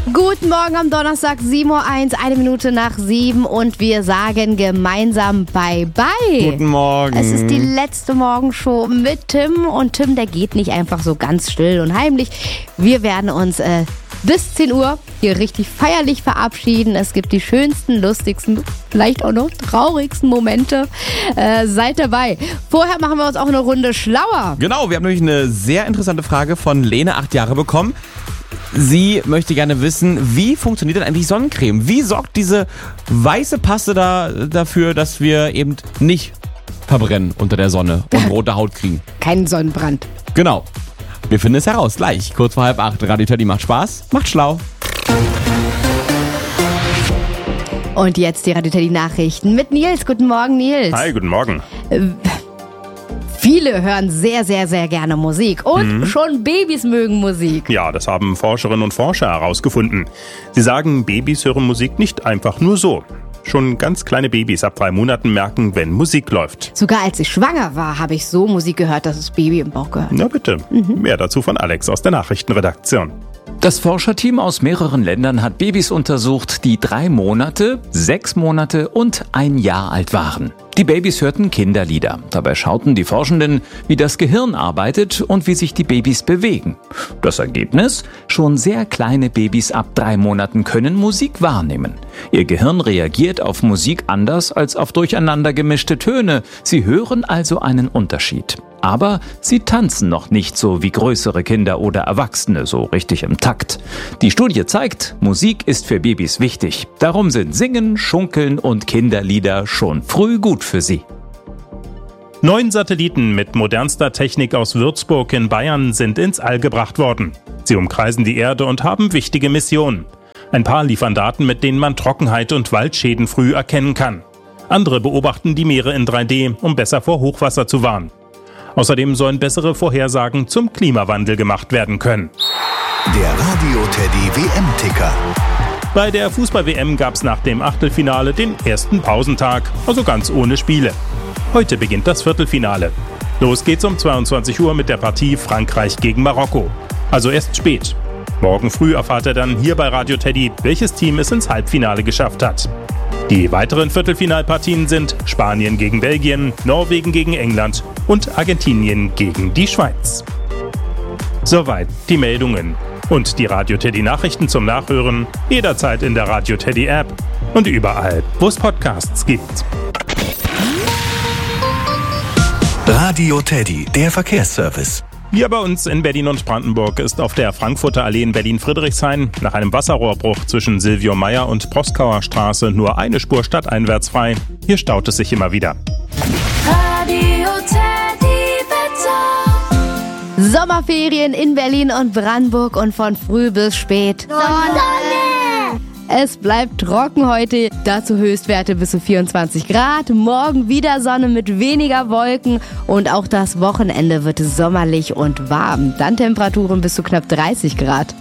Guten Morgen am Donnerstag, 7:01 Uhr, 1 Minute nach 7 und wir sagen gemeinsam Bye-bye. Guten Morgen. Es ist die letzte Morgenshow mit Tim und Tim, der geht nicht einfach so ganz still und heimlich. Wir werden uns bis 10 Uhr hier richtig feierlich verabschieden. Es gibt die schönsten, lustigsten, vielleicht auch noch traurigsten Momente. Seid dabei. Vorher machen wir uns auch eine Runde schlauer. Genau, wir haben nämlich eine sehr interessante Frage von Lene, 8 Jahre, bekommen. Sie möchte gerne wissen, wie funktioniert denn eigentlich Sonnencreme? Wie sorgt diese weiße Paste dafür, dass wir eben nicht verbrennen unter der Sonne und rote Haut kriegen? Kein Sonnenbrand. Genau. Wir finden es heraus. Gleich, kurz vor 7:30. Radio Teddy macht Spaß, macht schlau. Und jetzt die Radio Teddy Nachrichten mit Nils. Guten Morgen, Nils. Hi, guten Morgen. Viele hören sehr, sehr, sehr gerne Musik. Und schon Babys mögen Musik. Ja, das haben Forscherinnen und Forscher herausgefunden. Sie sagen, Babys hören Musik nicht einfach nur so. Schon ganz kleine Babys ab 3 Monaten merken, wenn Musik läuft. Sogar als ich schwanger war, habe ich so Musik gehört, dass das Baby im Bauch gehört. Na bitte. Mehr dazu von Alex aus der Nachrichtenredaktion. Das Forscherteam aus mehreren Ländern hat Babys untersucht, die 3 Monate, 6 Monate und 1 Jahr alt waren. Die Babys hörten Kinderlieder. Dabei schauten die Forschenden, wie das Gehirn arbeitet und wie sich die Babys bewegen. Das Ergebnis? Schon sehr kleine Babys ab 3 Monaten können Musik wahrnehmen. Ihr Gehirn reagiert auf Musik anders als auf durcheinander gemischte Töne. Sie hören also einen Unterschied. Aber sie tanzen noch nicht so wie größere Kinder oder Erwachsene, so richtig im Takt. Die Studie zeigt, Musik ist für Babys wichtig. Darum sind Singen, Schunkeln und Kinderlieder schon früh gut für sie. 9 Satelliten mit modernster Technik aus Würzburg in Bayern sind ins All gebracht worden. Sie umkreisen die Erde und haben wichtige Missionen. Ein paar liefern Daten, mit denen man Trockenheit und Waldschäden früh erkennen kann. Andere beobachten die Meere in 3D, um besser vor Hochwasser zu warnen. Außerdem sollen bessere Vorhersagen zum Klimawandel gemacht werden können. Der Radio Teddy WM-Ticker. Bei der Fußball-WM gab es nach dem Achtelfinale den ersten Pausentag, also ganz ohne Spiele. Heute beginnt das Viertelfinale. Los geht's um 22 Uhr mit der Partie Frankreich gegen Marokko. Also erst spät. Morgen früh erfahrt ihr dann hier bei Radio Teddy, welches Team es ins Halbfinale geschafft hat. Die weiteren Viertelfinalpartien sind Spanien gegen Belgien, Norwegen gegen England und Argentinien gegen die Schweiz. Soweit die Meldungen. Und die Radio Teddy Nachrichten zum Nachhören jederzeit in der Radio Teddy App und überall, wo es Podcasts gibt. Radio Teddy, der Verkehrsservice. Hier bei uns in Berlin und Brandenburg ist auf der Frankfurter Allee in Berlin-Friedrichshain nach einem Wasserrohrbruch zwischen Silvio Meyer und Proskauer Straße nur eine Spur stadteinwärts frei. Hier staut es sich immer wieder. Radio Teddy Wetter. Sommerferien in Berlin und Brandenburg und von früh bis spät. Sonne. Es bleibt trocken heute, dazu Höchstwerte bis zu 24 Grad. Morgen wieder Sonne mit weniger Wolken und auch das Wochenende wird sommerlich und warm. Dann Temperaturen bis zu knapp 30 Grad.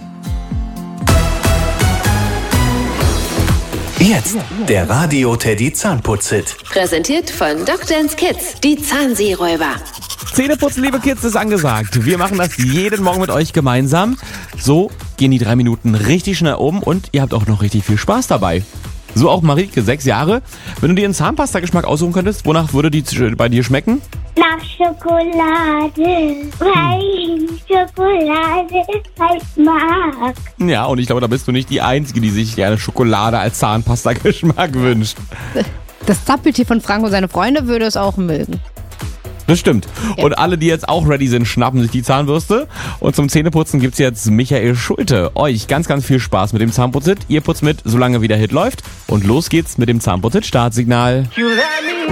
Jetzt der Radio Teddy Zahnputz-Hit. Präsentiert von Dr. Kids, die Zahnseeräuber. Zähneputzen, liebe Kids, ist angesagt. Wir machen das jeden Morgen mit euch gemeinsam. So gehen die 3 Minuten richtig schnell um und ihr habt auch noch richtig viel Spaß dabei. So auch Marieke, 6 Jahre. Wenn du dir einen Zahnpasta-Geschmack aussuchen könntest, wonach würde die bei dir schmecken? Nach Schokolade, weil ich Schokolade halt mag. Ja, und ich glaube, da bist du nicht die Einzige, die sich gerne Schokolade als Zahnpasta-Geschmack wünscht. Das Zappeltier von Frank und seine Freunde würde es auch mögen. Das stimmt. Ja. Und alle, die jetzt auch ready sind, schnappen sich die Zahnbürste. Und zum Zähneputzen gibt's jetzt Michael Schulte. Euch ganz, ganz viel Spaß mit dem Zahnputz-Hit. Ihr putzt mit, solange wie der Hit läuft. Und los geht's mit dem Zahnputz-Hit-Startsignal.